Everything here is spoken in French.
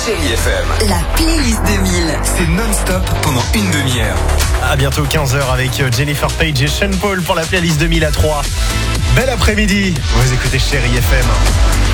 Chérie FM. La playlist 2000. C'est non-stop pendant une demi-heure. À bientôt 15h avec Jennifer Page et Sean Paul pour la playlist 2000 à 3. Bel après-midi. Vous écoutez Chérie FM.